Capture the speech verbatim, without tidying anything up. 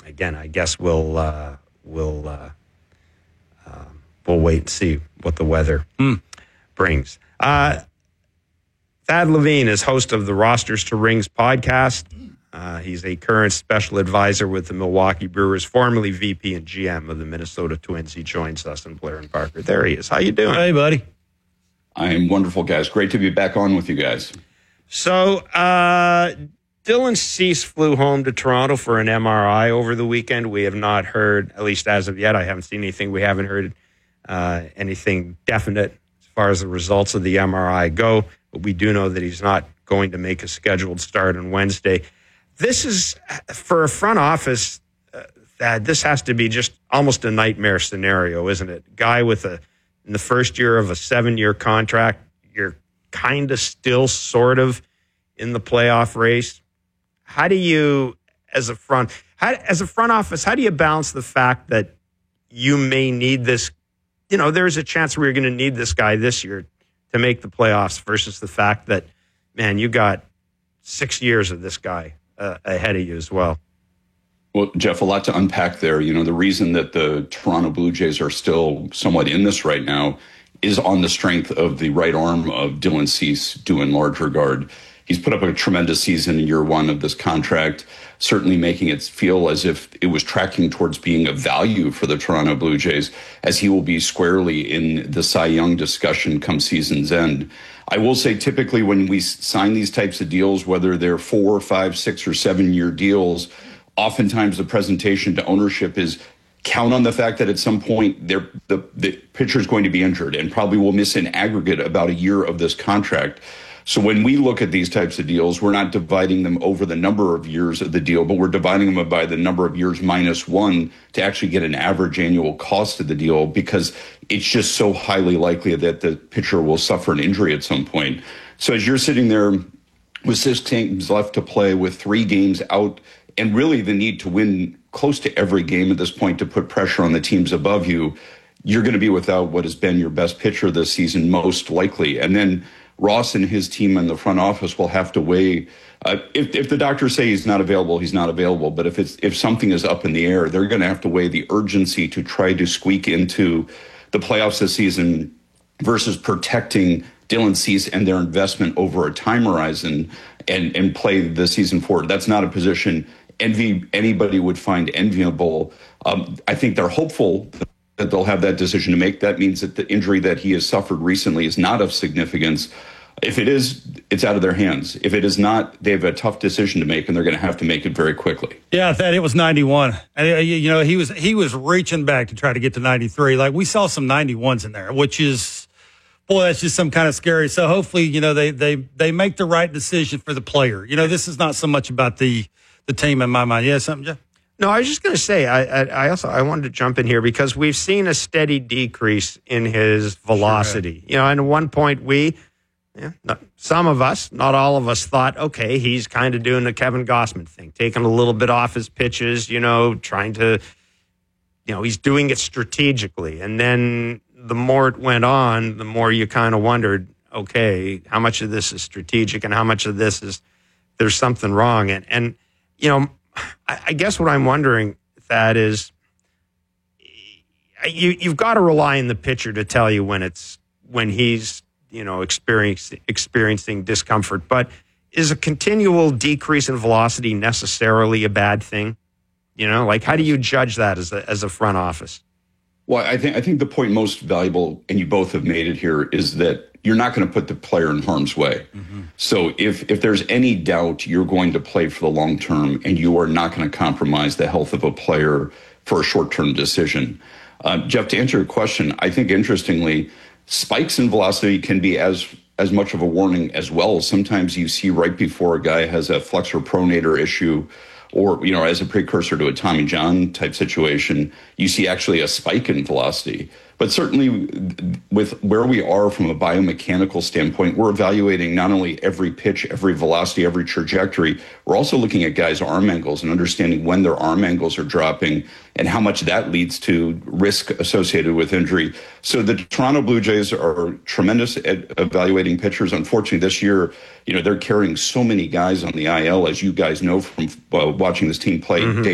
again, I guess we'll uh, we'll uh, uh, we'll wait and see what the weather mm. brings. Uh, Thad Levine is host of the Rosters to Rings podcast. Uh, he's a current special advisor with the Milwaukee Brewers, formerly V P and G M of the Minnesota Twins. He joins us in Blair and Parker. There he is. How you doing? Hey, buddy. I'm wonderful, guys. Great to be back on with you guys. So, uh, Dylan Cease flew home to Toronto for an M R I over the weekend. We have not heard, at least as of yet, I haven't seen anything. We haven't heard uh, anything definite as far as the results of the M R I go. But we do know that he's not going to make a scheduled start on Wednesday. This is, for a front office, uh, that this has to be just almost a nightmare scenario, isn't it? Guy with a, in the first year of a seven-year contract, you're kind of still sort of in the playoff race. How do you, as a front, how, as a front office, how do you balance the fact that you may need this, you know, there's a chance we're going to need this guy this year to make the playoffs versus the fact that, man, you got six years of this guy uh, ahead of you as well? Well, Jeff, a lot to unpack there. You know, the reason that the Toronto Blue Jays are still somewhat in this right now is on the strength of the right arm of Dylan Cease, due in large regard. He's put up a tremendous season in year one of this contract, certainly making it feel as if it was tracking towards being a value for the Toronto Blue Jays, as he will be squarely in the Cy Young discussion come season's end. I will say typically when we sign these types of deals, whether they're four, five, six, or seven-year deals, oftentimes the presentation to ownership is count on the fact that at some point the, the pitcher is going to be injured and probably will miss in aggregate about a year of this contract. So when we look at these types of deals, we're not dividing them over the number of years of the deal, but we're dividing them by the number of years minus one to actually get an average annual cost of the deal, because it's just so highly likely that the pitcher will suffer an injury at some point. So as you're sitting there with six games left to play, with three games out, and really the need to win close to every game at this point to put pressure on the teams above you, you're going to be without what has been your best pitcher this season, most likely. And then Ross and his team in the front office will have to weigh, uh, if, if the doctors say he's not available, he's not available. But if it's if something is up in the air, they're going to have to weigh the urgency to try to squeak into the playoffs this season versus protecting Dylan Cease and their investment over a time horizon and, and play the season forward. That's not a position envy anybody would find enviable. Um, I think they're hopeful that they'll have that decision to make. That means that the injury that he has suffered recently is not of significance. If it is, it's out of their hands. If it is not, they have a tough decision to make, and they're going to have to make it very quickly. Yeah, that it was ninety-one. And, you know, he was he was reaching back to try to get to ninety-three. Like, we saw some ninety-ones in there, which is, boy, that's just some kind of scary. So hopefully, you know, they they they make the right decision for the player. You know, this is not so much about the the team in my mind. Yeah, something, Jeff? No, I was just going to say, I, I, I also I wanted to jump in here because we've seen a steady decrease in his velocity. Sure. You know, and at one point we, yeah, not, some of us, not all of us, thought, okay, he's kind of doing the Kevin Gausman thing, taking a little bit off his pitches, you know, trying to, you know, he's doing it strategically. And then the more it went on, the more you kind of wondered, okay, how much of this is strategic and how much of this is there's something wrong. And, and you know, I guess what I'm wondering, Thad, is you, you've got to rely on the pitcher to tell you when it's when he's, you know, experiencing experiencing discomfort. But is a continual decrease in velocity necessarily a bad thing? You know, like, how do you judge that as a as a front office? Well, I think I think the point most valuable, and you both have made it here, is that you're not going to put the player in harm's way. Mm-hmm. So if if there's any doubt, you're going to play for the long term, and you are not going to compromise the health of a player for a short-term decision. Uh, Jeff, to answer your question, I think interestingly, spikes in velocity can be as as much of a warning as well. Sometimes you see right before a guy has a flexor pronator issue, or, you know, as a precursor to a Tommy John type situation, you see actually a spike in velocity. But certainly with where we are from a biomechanical standpoint, we're evaluating not only every pitch, every velocity, every trajectory, we're also looking at guys' arm angles and understanding when their arm angles are dropping and how much that leads to risk associated with injury. So the Toronto Blue Jays are tremendous at evaluating pitchers. Unfortunately, this year, you know, they're carrying so many guys on the I L, as you guys know from uh, watching this team play mm-hmm. day